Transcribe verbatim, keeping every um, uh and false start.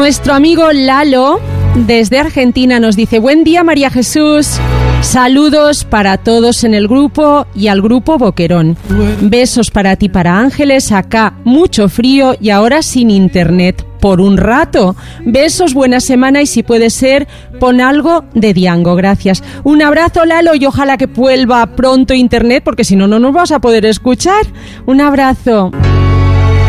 Nuestro amigo Lalo, desde Argentina, nos dice: buen día, María Jesús. Saludos para todos en el grupo y al grupo Boquerón. Besos para ti, para Ángeles. Acá mucho frío y ahora sin internet por un rato. Besos, buena semana y si puede ser, pon algo de Diango. Gracias. Un abrazo, Lalo, y ojalá que vuelva pronto internet porque si no, no nos vas a poder escuchar. Un abrazo.